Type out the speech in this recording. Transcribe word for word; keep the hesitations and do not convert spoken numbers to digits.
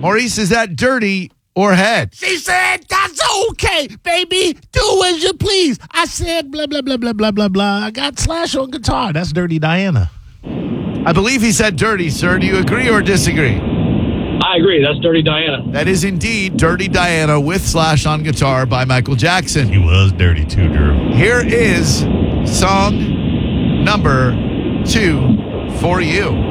Maurice, is that dirty or head? She said, that's okay, baby. Do as you please. I said, blah, blah, blah, blah, blah, blah, blah. I got Slash on guitar. That's Dirty Diana. I believe he said dirty, sir. Do you agree or disagree? I agree. That's Dirty Diana. That is indeed Dirty Diana with Slash on guitar by Michael Jackson. He was dirty too, Drew. Here is song number two for you.